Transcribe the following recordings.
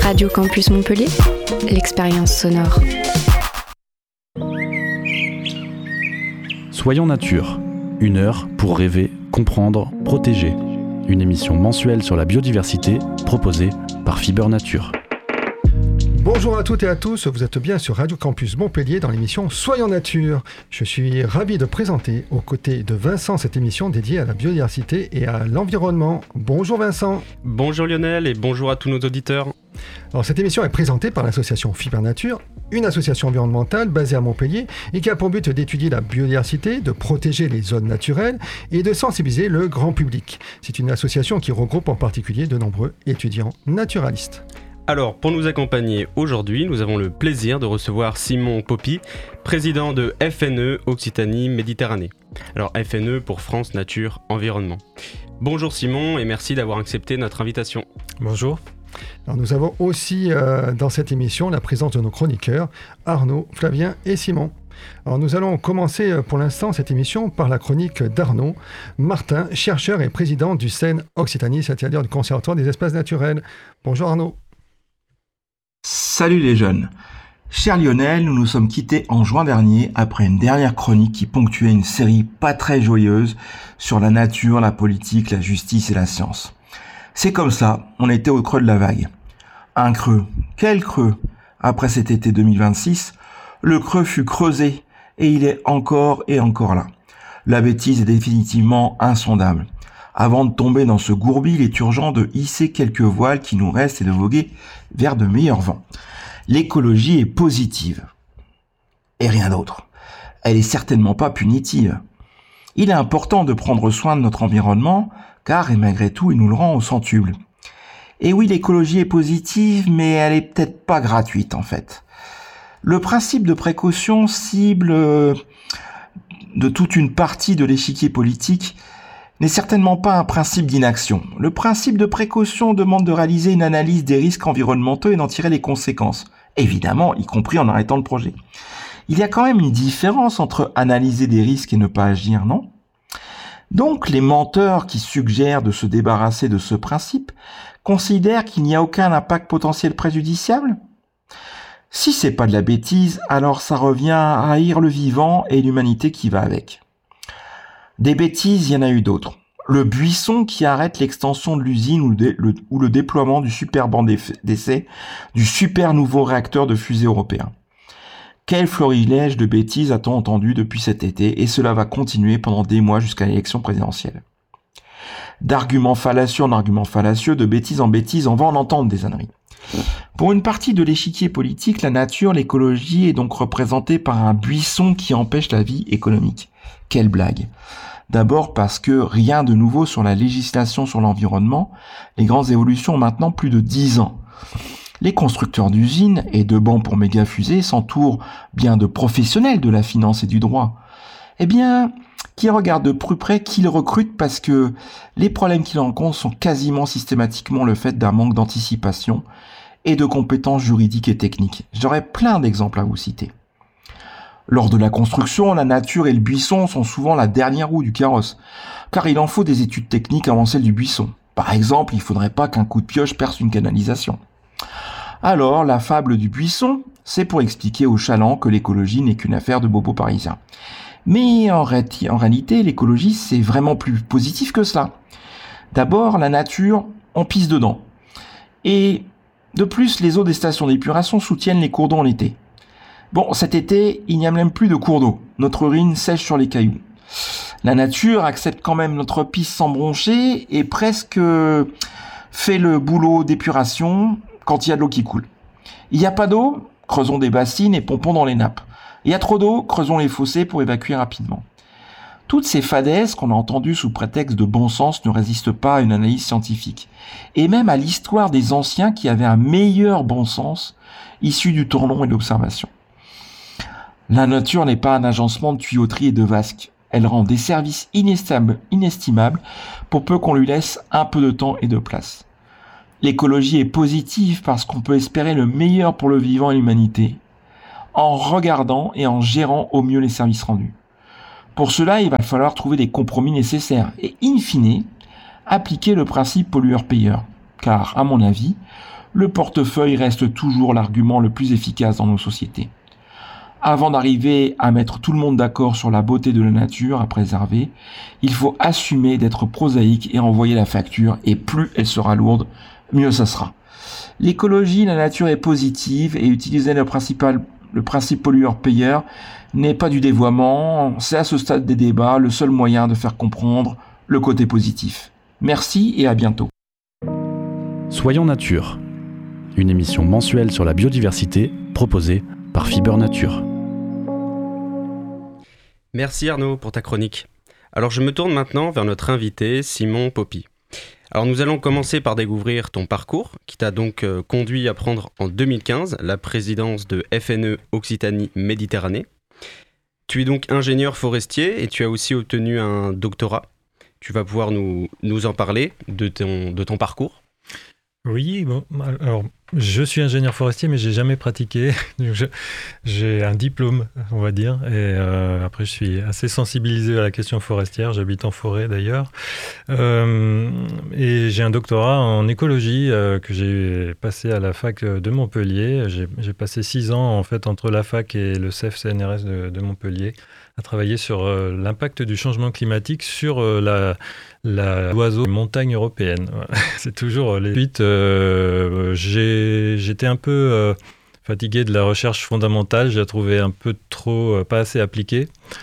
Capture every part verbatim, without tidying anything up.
Radio Campus Montpellier, l'expérience sonore. Soyons nature, une heure pour rêver, comprendre, protéger. Une émission mensuelle sur la biodiversité proposée par Fiber Nature. Bonjour à toutes et à tous, vous êtes bien sur Radio Campus Montpellier dans l'émission Soyons Nature. Je suis ravi de présenter aux côtés de Vincent cette émission dédiée à la biodiversité et à l'environnement. Bonjour Vincent. Bonjour Lionel et bonjour à tous nos auditeurs. Alors, cette émission est présentée par l'association Fiber Nature, une association environnementale basée à Montpellier et qui a pour but d'étudier la biodiversité, de protéger les zones naturelles et de sensibiliser le grand public. C'est une association qui regroupe en particulier de nombreux étudiants naturalistes. Alors, pour nous accompagner aujourd'hui, nous avons le plaisir de recevoir Simon Poppy, président de F N E Occitanie Méditerranée. Alors, F N E pour France Nature Environnement. Bonjour Simon et merci d'avoir accepté notre invitation. Bonjour. Alors, nous avons aussi euh, dans cette émission la présence de nos chroniqueurs Arnaud, Flavien et Simon. Alors, nous allons commencer euh, pour l'instant cette émission par la chronique d'Arnaud Martin, chercheur et président du C E N Occitanie, c'est-à-dire du Conservatoire des espaces naturels. Bonjour Arnaud. Salut les jeunes. Cher Lionel, nous nous sommes quittés en juin dernier après une dernière chronique qui ponctuait une série pas très joyeuse sur la nature, la politique, la justice et la science. C'est comme ça, on était au creux de la vague. Un creux, quel creux? Après cet été deux mille vingt-six, le creux fut creusé et il est encore et encore là. La bêtise est définitivement insondable. Avant de tomber dans ce gourbi, il est urgent de hisser quelques voiles qui nous restent et de voguer vers de meilleurs vents. L'écologie est positive. Et rien d'autre. Elle est certainement pas punitive. Il est important de prendre soin de notre environnement, car, et malgré tout, il nous le rend au centuple. Et oui, l'écologie est positive, mais elle est peut-être pas gratuite, en fait. Le principe de précaution cible de toute une partie de l'échiquier politique n'est certainement pas un principe d'inaction. Le principe de précaution demande de réaliser une analyse des risques environnementaux et d'en tirer les conséquences. Évidemment, y compris en arrêtant le projet. Il y a quand même une différence entre analyser des risques et ne pas agir, non ? Donc, les menteurs qui suggèrent de se débarrasser de ce principe considèrent qu'il n'y a aucun impact potentiel préjudiciable ? Si c'est pas de la bêtise, alors ça revient à haïr le vivant et l'humanité qui va avec. Des bêtises, il y en a eu d'autres. Le buisson qui arrête l'extension de l'usine ou, le, le, ou le déploiement du super banc d'essai du super nouveau réacteur de fusée européen. Quel florilège de bêtises a-t-on entendu depuis cet été et cela va continuer pendant des mois jusqu'à l'élection présidentielle. D'arguments fallacieux en arguments fallacieux, de bêtises en bêtises, on va en entendre des âneries. Pour une partie de l'échiquier politique, la nature, l'écologie est donc représentée par un buisson qui empêche la vie économique. Quelle blague! D'abord parce que rien de nouveau sur la législation sur l'environnement, les grandes évolutions ont maintenant plus de dix ans. Les constructeurs d'usines et de bancs pour méga-fusées s'entourent bien de professionnels de la finance et du droit. Eh bien, qui regardent de plus près qui les recrutent parce que les problèmes qu'ils rencontrent sont quasiment systématiquement le fait d'un manque d'anticipation et de compétences juridiques et techniques. J'aurais plein d'exemples à vous citer. Lors de la construction, la nature et le buisson sont souvent la dernière roue du carrosse, car il en faut des études techniques avant celles du buisson. Par exemple, il ne faudrait pas qu'un coup de pioche perce une canalisation. Alors, la fable du buisson, c'est pour expliquer aux chalands que l'écologie n'est qu'une affaire de bobos parisiens. Mais en, ré- en réalité, l'écologie, c'est vraiment plus positif que cela. D'abord, la nature, on pisse dedans. Et de plus, les eaux des stations d'épuration soutiennent les cours d'eau en été. Bon, cet été, il n'y a même plus de cours d'eau. Notre urine sèche sur les cailloux. La nature accepte quand même notre pisse sans broncher et presque fait le boulot d'épuration quand il y a de l'eau qui coule. Il n'y a pas d'eau, creusons des bassines et pompons dans les nappes. Il y a trop d'eau, creusons les fossés pour évacuer rapidement. Toutes ces fadaises qu'on a entendues sous prétexte de bon sens ne résistent pas à une analyse scientifique. Et même à l'histoire des anciens qui avaient un meilleur bon sens issu du temps long et de l'observation. La nature n'est pas un agencement de tuyauterie et de vasques. Elle rend des services inestimables, inestimables pour peu qu'on lui laisse un peu de temps et de place. L'écologie est positive parce qu'on peut espérer le meilleur pour le vivant et l'humanité, en regardant et en gérant au mieux les services rendus. Pour cela, il va falloir trouver des compromis nécessaires et, in fine, appliquer le principe pollueur-payeur. Car, à mon avis, le portefeuille reste toujours l'argument le plus efficace dans nos sociétés. Avant d'arriver à mettre tout le monde d'accord sur la beauté de la nature à préserver, il faut assumer d'être prosaïque et envoyer la facture, et plus elle sera lourde, mieux ça sera. L'écologie, la nature est positive, et utiliser le principal, le principe pollueur-payeur n'est pas du dévoiement, c'est à ce stade des débats le seul moyen de faire comprendre le côté positif. Merci et à bientôt. Soyons Nature, une émission mensuelle sur la biodiversité proposée par Fiber Nature. Merci Arnaud pour ta chronique. Alors je me tourne maintenant vers notre invité Simon Poppy. Alors nous allons commencer par découvrir ton parcours qui t'a donc euh, conduit à prendre en deux mille quinze la présidence de F N E Occitanie Méditerranée. Tu es donc ingénieur forestier et tu as aussi obtenu un doctorat. Tu vas pouvoir nous, nous en parler de ton, de ton parcours. Oui, bon, alors je suis ingénieur forestier, mais j'ai jamais pratiqué. je, j'ai un diplôme, on va dire, et euh, après je suis assez sensibilisé à la question forestière. J'habite en forêt d'ailleurs, euh, et j'ai un doctorat en écologie euh, que j'ai passé à la fac de Montpellier. J'ai, j'ai passé six ans en fait entre la fac et le C E F C N R S de, de Montpellier à travailler sur euh, l'impact du changement climatique sur euh, la la l'oiseau des montagnes européennes. C'est toujours les suites. Euh, j'ai, j'étais un peu euh, fatigué de la recherche fondamentale. Je la trouvais un peu trop, euh, pas assez appliquée.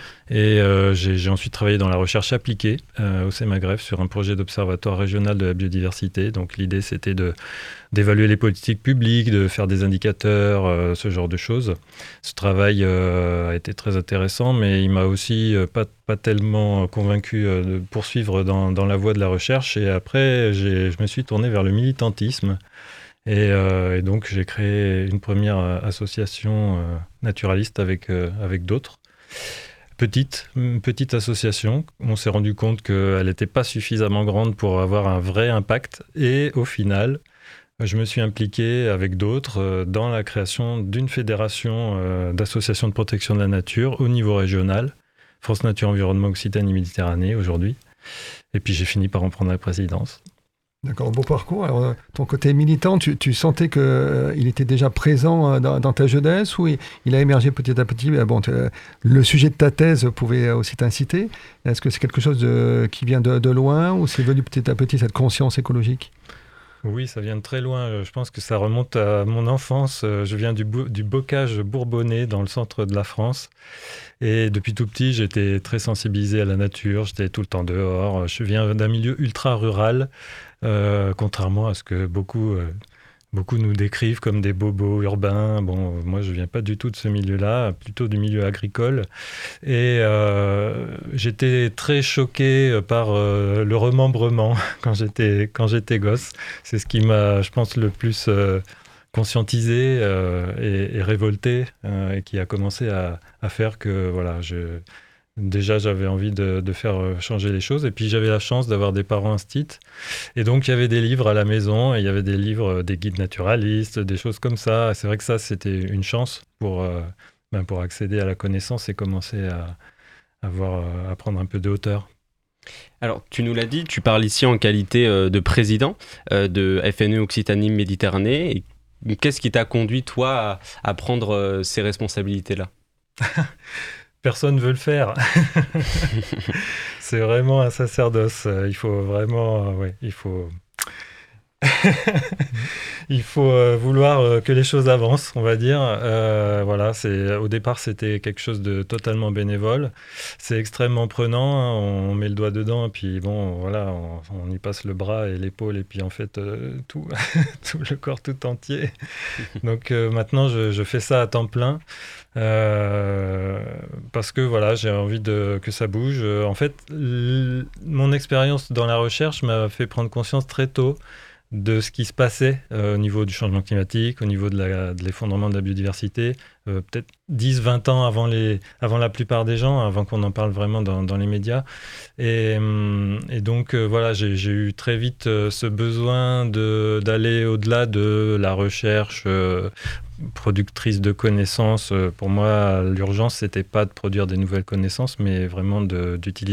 Et euh, j'ai, j'ai ensuite travaillé dans la recherche appliquée euh, au CEMAGREF sur un projet d'observatoire régional de la biodiversité. Donc l'idée, c'était de, d'évaluer les politiques publiques, de faire des indicateurs, euh, ce genre de choses. Ce travail euh, a été très intéressant, mais il m'a aussi euh, pas, pas tellement convaincu euh, de poursuivre dans, dans la voie de la recherche. Et après, j'ai, je me suis tourné vers le militantisme. Et, euh, et donc, j'ai créé une première association euh, naturaliste avec, euh, avec d'autres. Petite, une petite association. On s'est rendu compte qu'elle n'était pas suffisamment grande pour avoir un vrai impact. Et au final, je me suis impliqué avec d'autres dans la création d'une fédération d'associations de protection de la nature au niveau régional, France Nature Environnement Occitanie Méditerranée aujourd'hui. Et puis j'ai fini par en prendre la présidence. D'accord, beau parcours. Alors, ton côté militant, tu, tu sentais qu'il euh, était déjà présent euh, dans, dans ta jeunesse ou il, il a émergé petit à petit? Bon, le sujet de ta thèse pouvait aussi t'inciter. Est-ce que c'est quelque chose de, qui vient de, de loin ou c'est venu petit à petit cette conscience écologique? Oui, ça vient de très loin. Je pense que ça remonte à mon enfance. Je viens du, Bo- du Bocage bourbonnais dans le centre de la France. Et depuis tout petit, j'étais très sensibilisé à la nature. J'étais tout le temps dehors. Je viens d'un milieu ultra rural, euh, contrairement à ce que beaucoup, euh, beaucoup nous décrivent comme des bobos urbains. Bon, moi, je ne viens pas du tout de ce milieu-là, plutôt du milieu agricole. Et euh, j'étais très choqué par euh, le remembrement quand j'étais, quand j'étais gosse. C'est ce qui m'a, je pense, le plus euh, conscientisé euh, et, et révolté euh, et qui a commencé à, à faire que, voilà, je... Déjà, j'avais envie de, de faire changer les choses. Et puis, j'avais la chance d'avoir des parents instits. Et donc, il y avait des livres à la maison. Et il y avait des livres, des guides naturalistes, des choses comme ça. C'est vrai que ça, c'était une chance pour, euh, ben, pour accéder à la connaissance et commencer à, à, voir, à prendre un peu de hauteur. Alors, tu nous l'as dit, tu parles ici en qualité euh, de président euh, de F N E Occitanie Méditerranée. Et qu'est-ce qui t'a conduit, toi, à, à prendre euh, ces responsabilités-là? Personne ne veut le faire. C'est vraiment un sacerdoce. Il faut vraiment... Ouais, il faut... il faut euh, vouloir euh, que les choses avancent, on va dire. Euh, voilà, c'est, au départ, c'était quelque chose de totalement bénévole. C'est extrêmement prenant. Hein, on met le doigt dedans, et puis bon, voilà, on, on y passe le bras et l'épaule, et puis en fait, euh, tout, tout le corps tout entier. Donc euh, maintenant, je, je fais ça à temps plein. Euh, parce que voilà, j'ai envie de, que ça bouge. En fait, l- mon expérience dans la recherche m'a fait prendre conscience très tôt de ce qui se passait euh, au niveau du changement climatique, au niveau de, la, de l'effondrement de la biodiversité, euh, peut-être dix vingt ans avant, les, avant la plupart des gens, avant qu'on en parle vraiment dans, dans les médias. Et, et donc, euh, voilà, j'ai, j'ai eu très vite euh, ce besoin de, d'aller au-delà de la recherche euh, productrice de connaissances. Pour moi, l'urgence, c'était pas de produire des nouvelles connaissances, mais vraiment de, d'utiliser